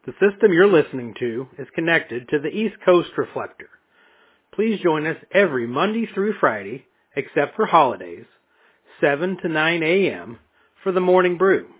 The system you're listening to is connected to the East Coast Reflector. Please join us every Monday through Friday, except for holidays, 7 to 9 a.m. for the Morning Brew.